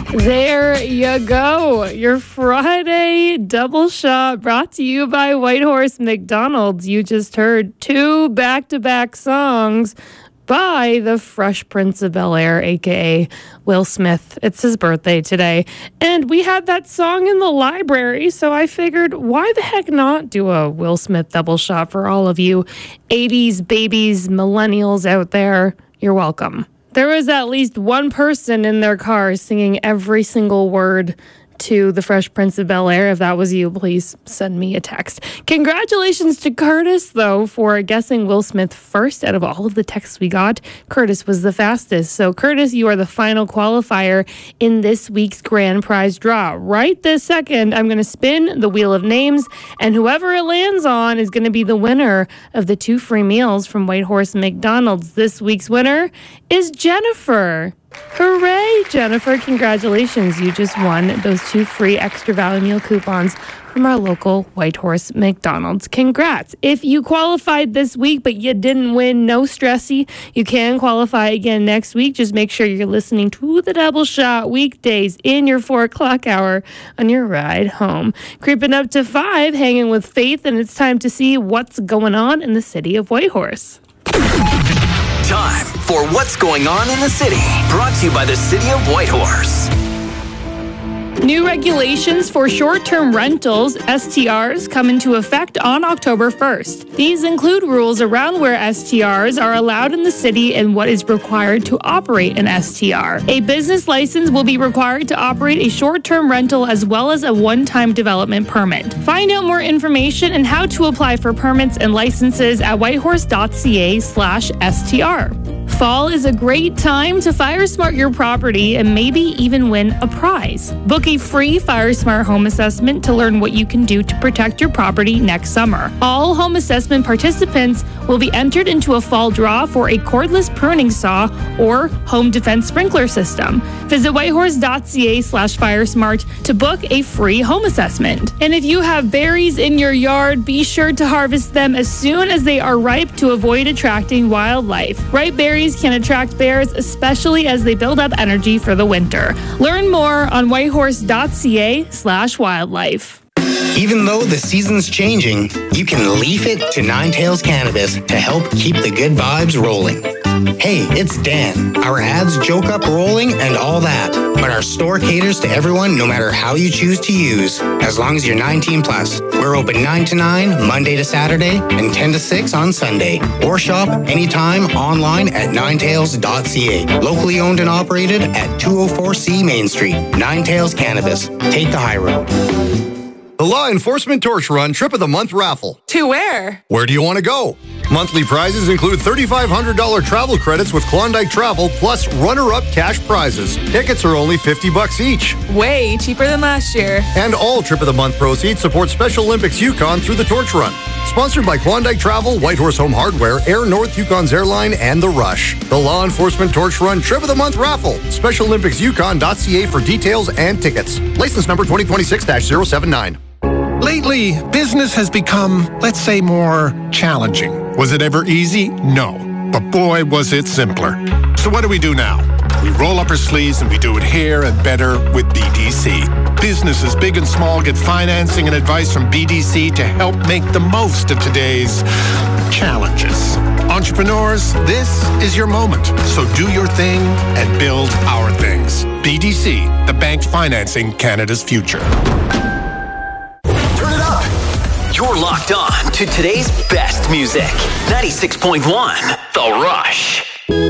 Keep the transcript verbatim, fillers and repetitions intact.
There you go. Your Friday double shot brought to you by Whitehorse McDonald's. You just heard two back-to-back songs by the Fresh Prince of Bel-Air, a k a. Will Smith. It's his birthday today. And we had that song in the library, so I figured, why the heck not do a Will Smith double shot for all of you eighties babies, millennials out there? You're welcome. There was at least one person in their car singing every single word to the Fresh Prince of Bel-Air. If that was you, please send me a text. Congratulations to Curtis, though, for guessing Will Smith first out of all of the texts we got. Curtis was the fastest. So, Curtis, you are the final qualifier in this week's grand prize draw. Right this second, I'm going to spin the wheel of names, and whoever it lands on is going to be the winner of the two free meals from Whitehorse McDonald's. This week's winner is Jennifer. Hooray, Jennifer. Congratulations. You just won those two free extra value meal coupons from our local Whitehorse McDonald's. Congrats. If you qualified this week but you didn't win, no stressy. You can qualify again next week. Just make sure you're listening to the double shot weekdays in your four o'clock hour on your ride home. Creeping up to five, hanging with Faith, and it's time to see what's going on in the city of Whitehorse. Time for What's Going On in the City, brought to you by the City of Whitehorse. New regulations for short-term rentals, S T Rs, come into effect on October first. These include rules around where S T Rs are allowed in the city and what is required to operate an S T R. A business license will be required to operate a short-term rental as well as a one-time development permit. Find out more information and how to apply for permits and licenses at whitehorse.ca slash STR. Fall is a great time to fire smart your property and maybe even win a prize. Book a free Fire Smart home assessment to learn what you can do to protect your property next summer. All home assessment participants will be entered into a fall draw for a cordless pruning saw or home defense sprinkler system. Visit whitehorse.ca slash firesmart to book a free home assessment. And if you have berries in your yard, be sure to harvest them as soon as they are ripe to avoid attracting wildlife. Ripe berries can attract bears, especially as they build up energy for the winter. Learn more on whitehorse.ca slash wildlife. Even though the season's changing, you can leaf it to Nine Tails Cannabis to help keep the good vibes rolling. Hey, it's Dan. Our ads joke up rolling and all that, but our store caters to everyone no matter how you choose to use, as long as you're nineteen plus. We're open nine to nine, Monday to Saturday, and ten to six on Sunday. Or shop anytime online at nine tails dot c a. Locally owned and operated at two oh four C Main Street. Nine Tails Cannabis. Take the high road. The Law Enforcement Torch Run Trip of the Month raffle. To where? Where do you want to go? Monthly prizes include thirty-five hundred dollars travel credits with Klondike Travel, plus runner-up cash prizes. Tickets are only fifty bucks each. Way cheaper than last year. And all Trip of the Month proceeds support Special Olympics Yukon through the Torch Run. Sponsored by Klondike Travel, Whitehorse Home Hardware, Air North Yukon's Airline, and The Rush. The Law Enforcement Torch Run Trip of the Month raffle. Special Olympics Yukon dot c a for details and tickets. License number twenty twenty-six dash zero seven nine. Lately, business has become, let's say, more challenging. Was it ever easy? No. But boy, was it simpler. So what do we do now? We roll up our sleeves and we do it here and better with B D C. Businesses big and small get financing and advice from B D C to help make the most of today's challenges. Entrepreneurs, this is your moment. So do your thing and build our things. B D C, the bank financing Canada's future. You're locked on to today's best music. ninety-six point one, The Rush.